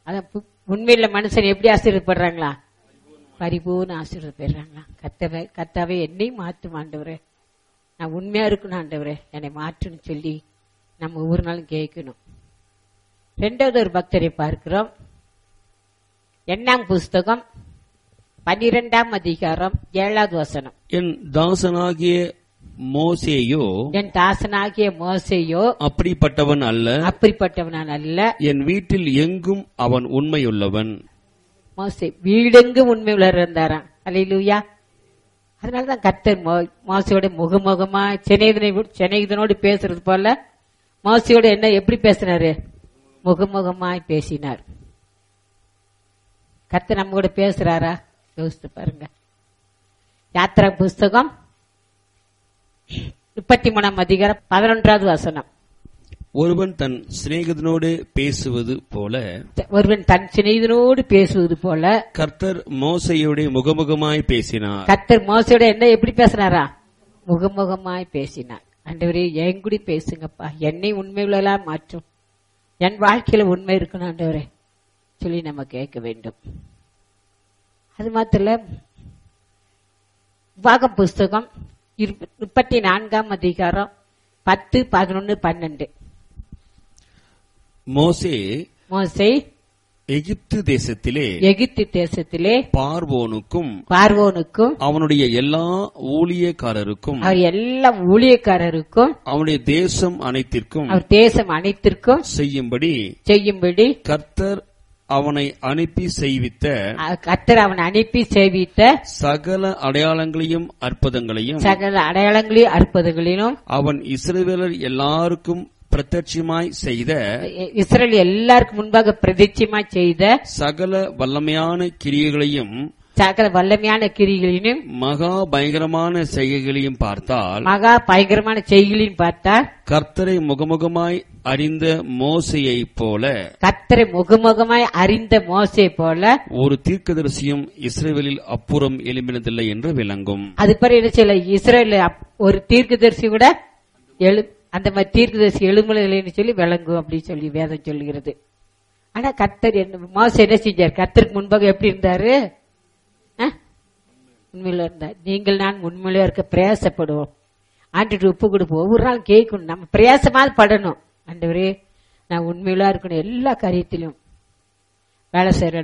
அதான் உண்மையில மனுஷன் எப்படி ஆசீர்வதிப்படுறாங்களா? பரிபூர்ண ஆசீர்வதிப்படுறாங்களா? கர்த்தாவே என்னை மாற்றும் ஆண்டவரே, நான் உண்மையா இருக்கணும் ஆண்டவரே, என்னை மாற்றுன்னு சொல்லி நம்ம ஒவ்வொரு நாளும் கேட்கணும். இரண்டாவது ஒரு பக்தரை பார்க்கிறோம். எண்ணாம் புஸ்தகம் 12ஆம் அதிகாரம் 7வது வசனம். என் தாசனாகிய மோசேயோ அப்படிப்பட்டவன் அல்ல, என் வீட்டில் எங்கும் அவன் உண்மையுள்ளவன். மோசே வீடெங்கும் உண்மை உள்ளவர் இருந்தாராம். அல்லேலூயா. அதனாலதான் கர்த்தர் மோசையோட முகமுகமா சிநேகிதனோடு பேசுறது போல மோசையோட என்ன எப்படி பேசினாரு? முகமுகமாய் பேசினார். கர்த்தர் நம்ம கூட பேசுறாரா? யோசித்து பாருங்க. யாத்திரா புஸ்தகம் 33ஆம் அதிகாரம் 11வது வசனம். ஒருவன் தன் சிநேகிதனோடு பேசுவது போல கர்த்தர் மோசையோட முகமுகமாய் பேசினார். கர்த்தர் மோசையோட என்ன எப்படி பேசினாரா? முகமுகமாய் பேசினார். ஆண்டவரே என் கூட பேசுங்கப்பா, என்னை உண்மையுள்ளா மாற்றும், என் வாழ்க்கையில உண்மை இருக்கணும் ஆண்டவரே சொல்லி நம்ம கேட்க வேண்டும். அது மாத்திர உபாகம் புஸ்தகம் 34ஆம் அதிகாரம் 10, 11, 12. மோசே எகிப்து தேசத்திலே பார்வோனுக்கும் அவனுடைய எல்லா ஊழியக்காரருக்கும் அவனுடைய தேசம் அனைத்திற்கும் செய்யும்படி கர்த்தர் அவனை அனுப்பி செய்வித்த சகல அடையாளங்களையும் அற்புதங்களையும் அவன் இஸ்ரவேலர் எல்லாருக்கும் பிரத்யட்சமாய் செய்த எல்லாருக்கும் முன்பாக பிரதிட்சமாய் செய்த சகல வல்லமையான கிரியைகளையும் மகா பயங்கரமான செய்கைகளையும் பார்த்தால் கர்த்தரை முகமுகமாய் அறிந்த மோசையை போல ஒரு தீர்க்கதரிசியும் இஸ்ரவேலில் அப்புறம் எழும்பினதில்லை என்று விளங்கும். அது பிறகு இஸ்ரவேல் ஒரு தீர்க்கதரிசி கூட அந்த மாதிரி தீர்க்கதரிசி எழுமலைன்னு சொல்லி விளங்கும் அப்படின்னு சொல்லி வேதம் சொல்லுகிறது. ஆனா கர்த்தர் மோசே என்ன செஞ்சார்? கர்த்தருக்கு முன்பாக எப்படி இருந்தாரு? உண்மையில இருந்தார். நீங்கள் நான் உண்மையில இருக்க பிரயாசப்படுவோம், ஆண்டுட்டு ஒப்பு கொடுப்போம். ஒவ்வொரு நாள் கேட்கணும், நம்ம பிரயாசமாவது படணும். ஆண்டவரே நான் உண்மையில இருக்கணும், எல்லா காரியத்திலும் வேலை செய்யற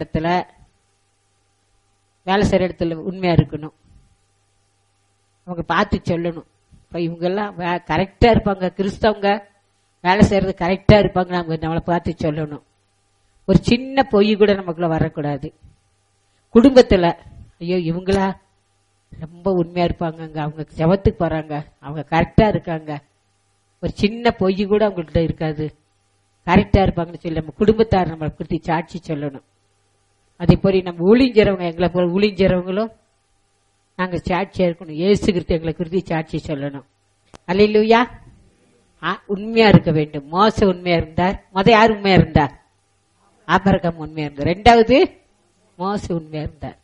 இடத்துல உண்மையா இருக்கணும். அவங்க பார்த்து சொல்லணும், இவங்க எல்லாம் கரெக்டா இருப்பாங்க, கிறிஸ்தவங்க வேலை செய்யறது கரெக்டா இருப்பாங்க, நம்மளை பார்த்து சொல்லணும். ஒரு சின்ன பொய் கூட நமக்குள்ள வரக்கூடாது. குடும்பத்துல ஐயோ இவங்களா ரொம்ப உண்மையா இருப்பாங்க, அவங்க ஜெபத்துக்கு போறாங்க, அவங்க கரெக்டா இருக்காங்க, ஒரு சின்ன பொய் கூட அவங்கள்ட்ட இருக்காது, கரெக்டா இருப்பாங்கன்னு சொல்லி நம்ம குடும்பத்தார் நம்மளை குறித்து சாட்சி சொல்லணும். அதே போல நம்ம ஊழியறவங்க, எங்களை போல ஊழியறவங்களும் நாங்க சாட்சியா இருக்கணும். இயேசு கிறிஸ்து எங்களை குறித்து சாட்சி சொல்லணும். அல்லேலூயா. உண்மையா இருக்க வேண்டும். மோசே உண்மையா இருந்தார். யார் உண்மையா இருந்தார்? ஆபிரகாம் உண்மையா இருந்தார். இரண்டாவது மோசே உண்மையா இருந்தார்.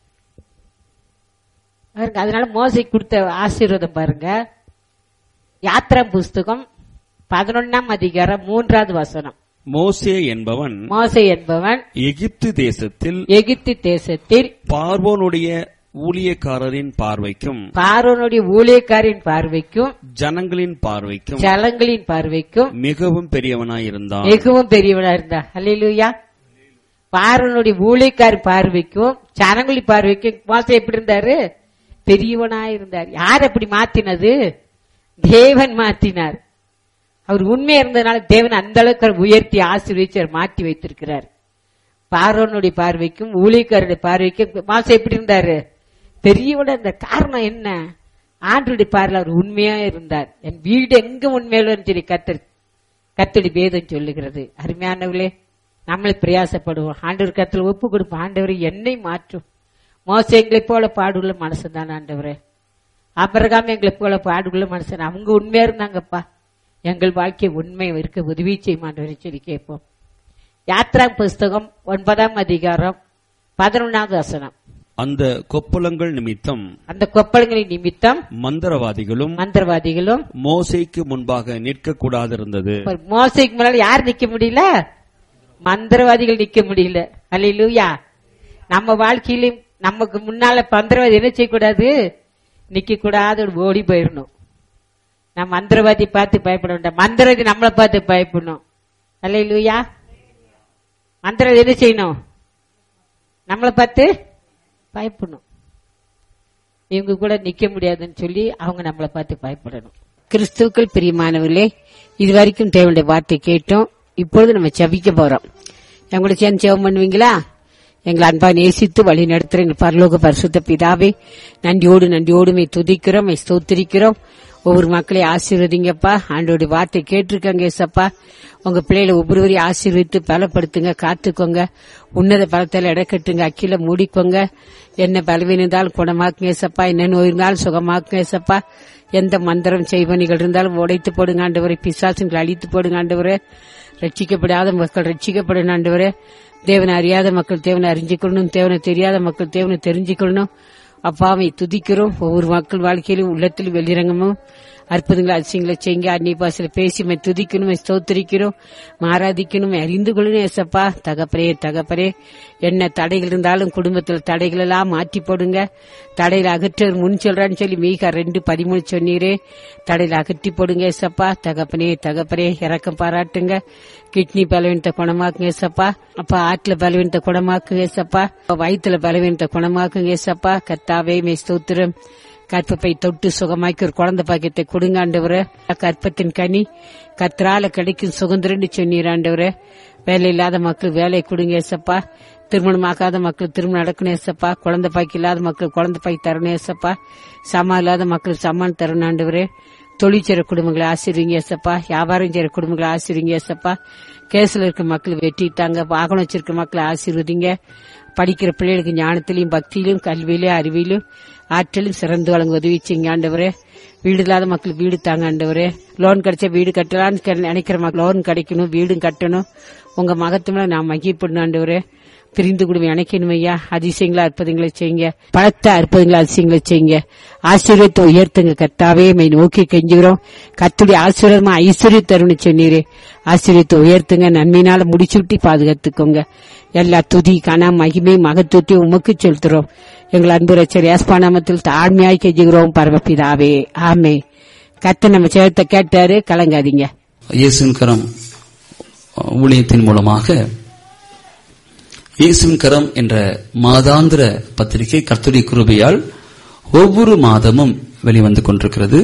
அதனால மோசே கொடுத்த ஆசீர்வாதம் பாருங்க. யாத்திரா புஸ்தகம் 11ஆம் அதிகாரம் 3வது வசனம். மோசே என்பவன் எகிப்து தேசத்தில் பார்வோனுடைய ஊழியக்காரரின் பார்வைக்கும் ஜனங்களின் பார்வைக்கும் மிகவும் பெரியவனாயிருந்தான். அல்லேலூயா. பார்வோனுடைய ஊழியக்காரன் பார்வைக்கும் ஜனங்களின் பார்வைக்கும் மோசே எப்படி இருந்தாரு? பெரியவனாயிருந்தார். யார் அப்படி மாத்தினது? தேவன் மாத்தினார். அவர் உண்மையா இருந்ததுனால தேவன் அந்த அளவுக்கு உயர்த்தி ஆசீர்வதிச்சு மாற்றி வைத்திருக்கிறார். பார்வோனுடைய பார்வைக்கும் ஊழியக்காரருடைய பார்வைக்கும் மோசே எப்படி இருந்தாரு? பெரியவனா இருந்த காரணம் என்ன? ஆண்டவருடைய பார்வையில் அவர் உண்மையா இருந்தார். என் வீடு எங்க உண்மையில சொல்லி கர்த்தருடைய வேதம் சொல்லுகிறது. அருமையானவர்களே, நம்மளை பிரயாசப்படுவோம், ஆண்டவர் கர்த்தர் ஒப்பு கொடுப்போம். ஆண்டவரை என்னை மாற்றும். மோசே எங்களை போல பாடுள்ள மனுஷன் தான் ஆண்டவரே. ஆபிரகாம் எங்களை போல பாடுள்ள மனுஷன், அவங்க உண்மையா இருந்தாங்கப்பா, எங்கள் வாழ்க்கை உண்மை இருக்க உதவி செய்யும் ஆண்டவரை சொல்லி கேட்போம். யாத்திரா புஸ்தகம் 9ஆம் அதிகாரம் 11வது வசனம். அந்த கொப்பளங்களின் நிமித்தம் மந்திரவாதிகளும் மோசேக்கு முன்பாக நிற்க கூடாது இருந்தது. மோசேக்கு முன்னாடி யார் நிக்க முடியல? மந்திரவாதிகள் நிக்க முடியல. அல்லேலூயா. நம்ம வாழ்க்கையிலும் நமக்கு முன்னால மந்திரவாதி என்ன செய்யக்கூடாது, நிக்க கூடாது, ஓடி போயிடணும். நம்ம மந்திரவாதி பார்த்து பயப்பட வேண்டாம், மந்திரவாதி நம்மளை பார்த்து பயப்படணும். அல்லேலூயா. மந்திரவாதி என்ன செய்யணும், நம்மளை பார்த்து பயப்படணும். இவங்க கூட நிக்க முடியாதுன்னு சொல்லி அவங்க நம்மளை பார்த்து பயப்படணும். கிறிஸ்துவுக்குள் பிரியமானவர்களே, இதுவரைக்கும் தேவனுடைய வார்த்தை கேட்டோம். இப்பொழுது நம்ம ஜெபிக்க போறோம். எங்களோட சேர்ந்து ஜெபம் பண்ணுவீங்களா? எங்களை அன்பா நேசித்து வழி நடத்துற எங்கள் பரலோக பரிசுத்த பிதாவே, நன்றியோடு துதிக்கிறோம், ஸ்தோத்திரிக்கிறோம். ஒவ்வொரு மக்களை ஆசீர்வதிங்கப்பா. ஆண்டோடைய வார்த்தை கேட்டிருக்காங்க ஏசப்பா. உங்க பிள்ளைகளை ஒவ்வொருவரையும் ஆசீர்வித்து பலப்படுத்துங்க, காத்துக்கோங்க. உன்னத பலத்தால இடக்கட்டுங்க, அக்கில மூடிக்கோங்க. என்ன பலவீனம் இருந்தாலும் குணமாக்குங்க ஏசப்பா, என்ன நோய் இருந்தாலும் சுகமாக்குங்க ஏசப்பா. எந்த மந்திரம் செய்வனிகள் இருந்தாலும் உடைத்து போடுங்க ஆண்டவரே. பிசாசுங்களை அழித்து போடுங்க ஆண்டவரே. ரட்சிக்கப்படாத மக்கள் ரட்சிக்கப்படணும் ஆண்டவரே. தேவனை அறியாத மக்கள் தேவனை அறிஞ்சுக்கொள்ளணும், தேவனை தெரியாத மக்கள் தேவனை தெரிஞ்சுக்கொள்ளணும். அப்பாவை துதிக்கிறோம். ஒவ்வொரு மக்கள் வாழ்க்கையிலும் உள்ளத்திலும் வெளிரங்கமும் அற்புதங்களை அதிசயங்களை செய்யுங்க. அந்நிய பாசையில பேசி துதிக்கணும், ஸ்தோத்திரிக்கணும், ஆராதிக்கணும், அறிந்து கொள்ளணும் ஏசப்பா. தகப்பரே என்ன தடைகள் இருந்தாலும் குடும்பத்தில் தடைகள் எல்லாம் மாற்றி போடுங்க. தடையில அகற்ற முன் சொல்றான்னு சொல்லி மீகா 2:13 சொன்னீரே. தடையில அகற்றி போடுங்க ஏசப்பா. தகப்பரே இரக்கம் பாராட்டுங்க. கிட்னி பலவீனத்தை குணமாக்குங்க ஏசப்பா. அப்பா ஆற்றுல பலவீனத்தை குணமாக்குங்க ஏசப்பா. வயிற்றுல பலவீனத்தை குணமாக்குங்க ஏசப்பா. கர்த்தாவே ஸ்தோத்திரம். கற்பப்பை தொட்டு சுகமாக்கி ஒரு குழந்தை பாக்கியத்தை கொடுங்க ஆண்டவரே. கற்பத்தின் கனி கர்த்தரால கிடைக்கும் சுதந்திரன்னு சொன்னீர் ஆண்டவரே. வேலை இல்லாத மக்கள் வேலை கொடுங்க ஏசப்பா. திருமணமாகாத மக்கள் திருமணம் நடக்கணும் ஏசப்பா. குழந்தை பாக்கி இல்லாத மக்கள் குழந்தை பாக்கி தரணும் ஏசப்பா. சமான் இல்லாத மக்கள் சமான் தரணும் ஆண்டவரே. தொழில் செய்ற குடும்பங்களை ஆசீர்வீங்க ஏசப்பா. வியாபாரம் செய்ற குடும்பங்களை ஆசீர்வீங்க ஏசப்பா. கேஸ்ல இருக்க மக்கள் வெட்டிட்டாங்க. வாகனம் வச்சிருக்க மக்களை ஆசீர்வதிங்க. படிக்கிற பிள்ளைகளுக்கு ஞானத்திலையும் பக்தியிலும் கல்வியிலும் அறிவிலும் ஆற்றலும் சிறந்து வழங்க உதவி செய்யுங்க ஆண்டவரே. வீடு இல்லாத மக்கள் வீடு தாங்க ஆண்டவரே. லோன் கிடைச்சா வீடு கட்டலான்னு நினைக்கிற மக்கள் லோன் கிடைக்கணும், வீடும் கட்டணும். உங்க மகத்துவ நான் மகிழ்ப்படணும் ஆண்டவரே. பிரிந்து குடும்பம் இணைக்கணும் ஐயா. அதிசயங்களா அற்புதங்களை செய்யுங்க. பலத்த அற்புதங்களா அதிசயங்களை செய்யுங்க. ஆசீர்வாதத்தை உயர்த்துங்க கர்த்தாவே. நோக்கி கெஞ்சுகிறோம். கர்த்தருடைய ஆசீர்வாதமா ஐஸ்வர்யம் தரும்னு சொன்னீரே. ஆசீர்வாதத்தை உயர்த்துங்க. நன்மையினால முடிச்சுட்டி பாதுகாத்துக்கோங்க. எல்லா துதி கன மகிமை மகத்துவத்தையும் உமக்கு செலுத்துறோம். எங்கள் அன்பு ரட்சகர் இயேசு நாமத்தில் தாழ்மையாய் கெஞ்சுகிறோம் பரமபிதாவே, ஆமே. கர்த்தர் நம்ம சேர்த்த கேட்டாரு, கலங்காதீங்க. இயேசுவின் கரம் ஊழியத்தின் மூலமாக இயேசுவின் கரம் என்ற மாதாந்திர பத்திரிகை கர்த்தருடைய கிருபையால் ஒவ்வொரு மாதமும் வெளிவந்து கொண்டிருக்கிறது.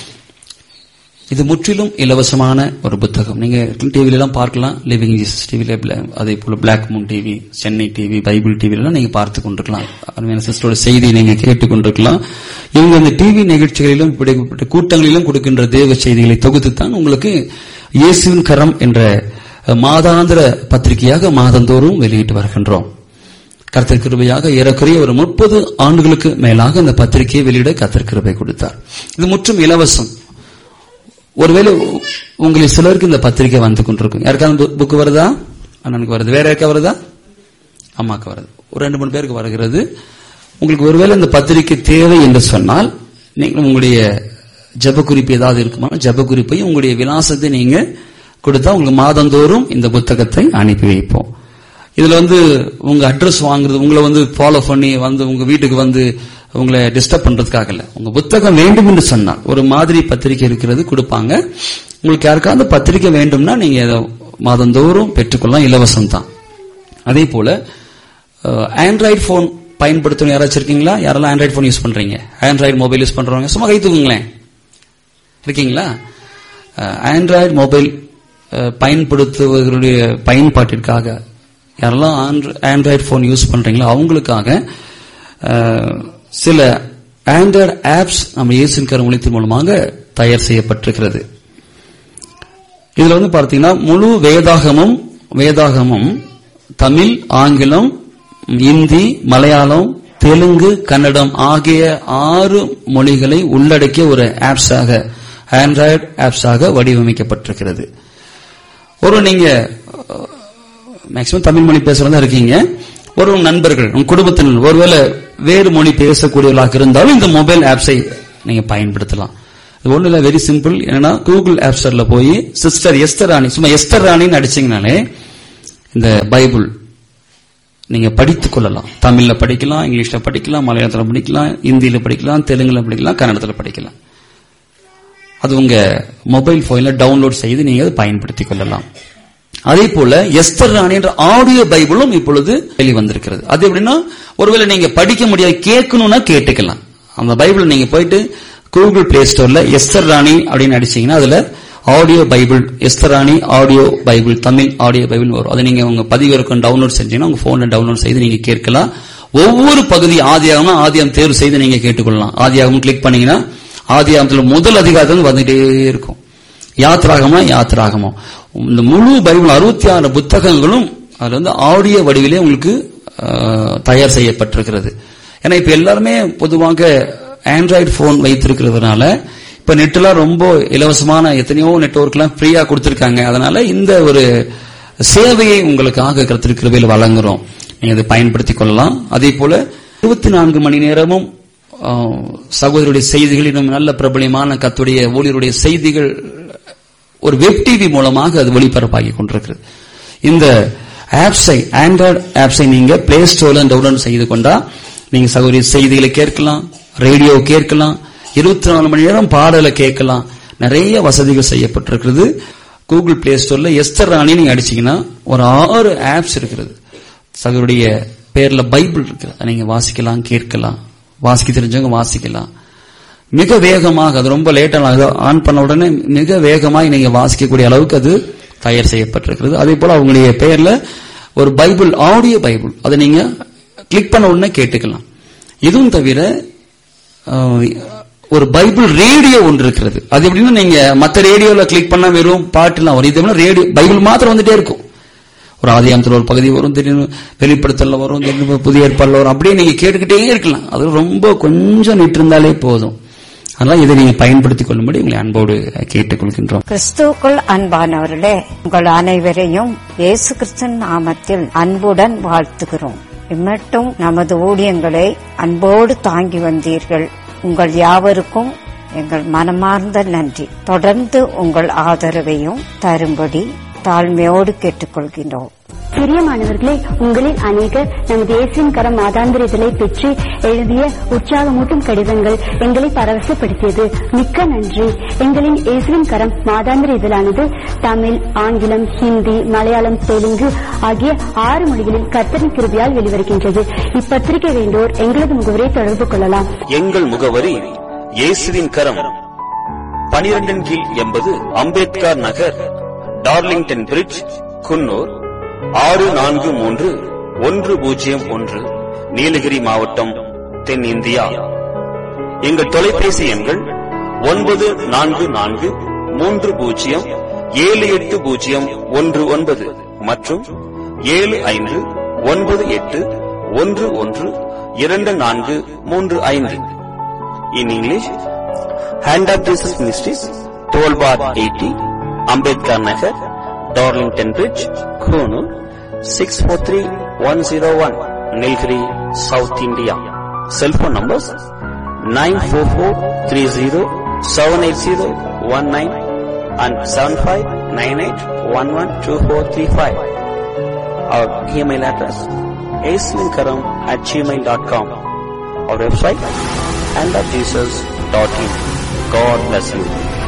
இது முற்றிலும் இலவசமான ஒரு புத்தகம். நீங்க டிவில எல்லாம் பார்க்கலாம். லிவிங் ஜீசஸ் டிவில, அதே போல black Moon TV, Chennai TV, Bible TV எல்லாம் நீங்க பார்த்து கொண்டிருக்கலாம். அருமையான சிஸ்டரோட செய்தியை நீங்க கேட்டுக் கொண்டிருக்கலாம். இவங்க இந்த டிவி நிகழ்ச்சிகளிலும் இப்படிப்பட்ட கூட்டங்களிலும் கொடுக்கின்ற தேவ செய்திகளை தொகுத்துத்தான் உங்களுக்கு இயேசுவின் கரம் என்ற மாதாந்திர பத்திரிகையாக மாதந்தோறும் வெளியிட்டு வருகின்றோம். கர்த்தர் கிருபையாக ஏறக்குறைய ஒரு 30 ஆண்டுகளுக்கு மேலாக இந்த பத்திரிகையை வெளியிட கர்த்தர் கிருபை கொடுத்தார். இது முற்றும் இலவசம். ஒருவேளை உங்களுக்கு சிலருக்கு இந்த பத்திரிகை வந்து கொண்டிருக்கும். யாருக்காவது புக்கு வருதா? அண்ணனுக்கு வருது. வேற யாருக்கா வருதா? அம்மாக்கு வருது. ஒரு 2-3 பேருக்கு வருகிறது. உங்களுக்கு ஒருவேளை இந்த பத்திரிகை தேவை என்று சொன்னால் நீங்கள் உங்களுடைய ஜெப குறிப்பு ஏதாவது இருக்குமா, ஜெப குறிப்பையும் உங்களுடைய விலாசத்தை நீங்க கொடுத்தா உங்களுக்கு மாதந்தோறும் இந்த புத்தகத்தை அனுப்பி வைப்போம். இதுல உங்க அட்ரஸ் வாங்குறது, உங்களை ஃபாலோ பண்ணி உங்க வீட்டுக்கு உங்களை டிஸ்டர்ப் பண்றதுக்காக இல்ல. உங்க புத்தகம் வேண்டும் என்று சொன்னால் ஒரு மாதிரி பத்திரிகை இருக்கிறது கொடுப்பாங்க. உங்களுக்கு யாருக்காவது பத்திரிகை வேண்டும்னா நீங்க மாதந்தோறும் பெற்றுக்கொள்ளலாம், இலவசம் தான். அதே போல ஆண்ட்ராய்டு போன் பயன்படுத்தணும் யாராச்சும் இருக்கீங்களா? யாரெல்லாம் ஆண்ட்ராய்டு போன் யூஸ் பண்றீங்க? ஆண்ட்ராய்டு மொபைல் யூஸ் பண்றவங்க சும்மா கை தூக்குங்களேன். இருக்கீங்களா? ஆண்ட்ராய்டு மொபைல் பயன்படுத்துவதற்குரிய பயன்பாட்டிற்காக யாரெல்லாம் ஆண்ட்ராய்டு போன் யூஸ் பண்றீங்களோ அவங்களுக்காக சில ஆண்ட்ராய்டு ஆப்ஸ் நம்ம இயேசுவின் கரம் ஊழியத்தின் மூலமாக தயார் செய்யப்பட்டிருக்கிறது. இதுல பார்த்தீங்கன்னா முழு வேதாகமும் தமிழ், ஆங்கிலம், இந்தி, மலையாளம், தெலுங்கு, கன்னடம் ஆகிய 6 மொழிகளை உள்ளடக்கிய ஒரு ஆப்ஸாக, ஆண்ட்ராய்டு ஆப்ஸாக வடிவமைக்கப்பட்டிருக்கிறது. நீங்க மேக்சிமம் தமிழ் மொழி பேசுறதா இருக்கீங்க. ஒரு நண்பர்கள், உங்க குடும்பத்தினர் ஒருவேளை வேறு மொழி பேசக்கூடியவர்களாக இருந்தாலும் இந்த மொபைல் ஆப்ஸை நீங்க பயன்படுத்தலாம். இது ஒண்ணு இல்ல, வெரி சிம்பிள். என்னன்னா கூகுள் ஆப் ஸ்டோர்ல போய் சிஸ்டர் எஸ்தர் ராணி, சும்மா எஸ்தர் ராணின்னு அடிச்சீங்கனாலே இந்த பைபிள் நீங்க படித்துக் கொள்ளலாம். தமிழ்ல படிக்கலாம், இங்கிலீஷ்ல படிக்கலாம், மலையாளத்துல படிக்கலாம், இந்தியில படிக்கலாம், தெலுங்குல படிக்கலாம், கன்னடத்துல படிக்கலாம். அது உங்க மொபைல் போன்ல டவுன்லோட் செய்து நீங்க அதை பயன்படுத்திக் கொள்ளலாம். அதே போல எஸ்தர் ராணி என்ற ஆடியோ பைபிளும் இப்பொழுது வெளிவந்திருக்கிறது. அது எப்படின்னா, ஒருவேளை நீங்க படிக்க முடியாது, கேட்கணும்னா கேட்டுக்கலாம். அந்த பைபிள் நீங்க போயிட்டு கூகுள் பிளே ஸ்டோர்ல எஸ்தர் ராணி அப்படின்னு அடிச்சீங்கன்னா அதுல ஆடியோ பைபிள், எஸ்தர் ராணி audio Bible, Tamil audio Bible வரும். அதை நீங்க உங்க பதிவிறக்கம் டவுன்லோட் செஞ்சீங்கன்னா உங்க போன்ல டவுன்லோட் செய்து நீங்க கேட்கலாம். ஒவ்வொரு பகுதி ஆதியாகம்னா ஆதியாகம் தேர்வு செய்து நீங்க கேட்டுக்கொள்ளலாம். ஆதியாகம் கிளிக் பண்ணீங்கன்னா ஆதியாகத்துல முதல் அதிகாரத்தில் வந்துட்டே இருக்கும். யாத்ராகமா யாத்ராகமா இந்த முழு பைபிள் 66 புத்தகங்களும் அதுல வந்து ஆடியோ வடிவிலே உங்களுக்கு தயார் செய்யப்பட்டிருக்கிறது. ஏன்னா இப்ப எல்லாருமே பொதுவாக ஆண்ட்ராய்டு போன் வைத்திருக்கிறதுனால இப்ப நெட்லாம் ரொம்ப இலவசமான எத்தனையோ நெட்வொர்க் எல்லாம் ஃப்ரீயா கொடுத்திருக்காங்க. அதனால இந்த ஒரு சேவையை உங்களுக்காக கர்த்தர் கிருபையில் வழங்குறோம். நீங்க அதை பயன்படுத்திக் கொள்ளலாம். அதே போல 24 மணி நேரமும் சகோதரருடைய செய்திகள், இன்னும் நல்ல பிரபலியமான கர்த்தருடைய ஊழியருடைய செய்திகள் ஒரு வெப் டிவி மூலமாக அது ஒளிபரப்பாகி கொண்டிருக்கிறது. இந்த ஆப்ஸை, ஆண்ட்ராய்டு ஆப்ஸை நீங்க பிளே ஸ்டோர்ல டவுன்லோட் செய்து கொண்டா நீங்க சகோதரிய செய்திகளை கேட்கலாம், ரேடியோ கேட்கலாம், 24 மணி நேரம் பாடலை கேட்கலாம். நிறைய வசதிகள் செய்யப்பட்டிருக்கிறது. கூகுள் பிளே ஸ்டோர்ல எஸ்தர் ராணி நீங்க அடிச்சீங்கன்னா ஒரு 6 ஆப்ஸ் இருக்கிறது. சகோதரிய பேர்ல பைபிள் இருக்கிறது. நீங்க வாசிக்கலாம், கேட்கலாம், வாசிக்க தெரிஞ்சவங்க வாசிக்கலாம். மிக வேகமாக, அது ரொம்ப லேட்டாக ஆன் பண்ண உடனே மிக வேகமாக நீங்க வாசிக்கக்கூடிய அளவுக்கு அது தயார் செய்யப்பட்டிருக்கிறது. அதே போல அவங்களுடைய பெயர்ல ஒரு பைபிள், ஆடியோ பைபிள், அதை நீங்க கிளிக் பண்ண உடனே கேட்டுக்கலாம். இதுவும் தவிர ஒரு பைபிள் ரேடியோ ஒன்று இருக்கிறது. அது எப்படின்னா, நீங்க மற்ற ரேடியோல கிளிக் பண்ணா வெறும் பாட்டுலாம் வரும். இது ரேடியோ பைபிள் மாத்திரம் வந்துட்டே இருக்கும். ஒரு ஆதியாகமத்தில் ஒரு பகுதி வரும், திடீர்னு வெளிப்படுத்தல வரும், திடீர்னு புதிய ஏற்பாடுல வரும். அப்படியே நீங்க கேட்டுக்கிட்டே இருக்கலாம். அது ரொம்ப கொஞ்சம் நிட்டு இருந்தாலே போதும். அதனால இதை நீங்க பயன்படுத்திக் கொள்ளும்படி உங்களை அன்போடு கேட்டுக்கொள்கின்றோம். கிறிஸ்துவுக்குள் அன்பானவர்களே, உங்கள் அனைவரையும் இயேசு கிறிஸ்துவின் நாமத்தில் அன்புடன் வாழ்த்துகிறோம். இம்மட்டும் நமது ஊழியங்களை அன்போடு தாங்கி வந்தீர்கள். உங்கள் யாவருக்கும் எங்கள் மனமார்ந்த நன்றி. தொடர்ந்து உங்கள் ஆதரவையும் தரும்படி தாழ்மையோடு கேட்டுக்கொள்கின்றோம். பிரியமானவர்களே, உங்களில் அநேகர் நமது இயேசுவின் கரம் மாதாந்திர இதழை பெற்று எழுதிய உற்சாகமூட்டும் கடிதங்கள் எங்களை பரவசப்படுத்தியது. மிக்க நன்றி. எங்களின் இயேசுவின் கரம் மாதாந்திர இதழானது தமிழ், ஆங்கிலம், ஹிந்தி, மலையாளம், தெலுங்கு ஆகிய 6 மொழிகளில் கர்த்தரின் கிருபையால் வெளிவருகின்றது. இப்பத்திரிகை வேண்டோர் எங்களது முகவரை தொடர்பு கொள்ளலாம். எங்கள் முகவரி இயேசுவின் கரம், 12 கீழ் 80 அம்பேத்கர் நகர், டார்லிங்டன் பிரிட்ஜ், குன்னூர் 643101, நீலகிரி மாவட்டம், தென் இந்தியா. எங்கள் தொலைபேசி எண்கள் 9443078019 மற்றும் 7598112435. In English, Hand of Jesus Ministries, 12 bar 80, Ambedkar Nagar, Darlington Bridge, Konoor, 643101, Nilgiri, South India. Cell phone numbers 94430-78019 and 7598112435. Our email address aislinkaram@gmail.com. Our website handofjesus.in. God bless you.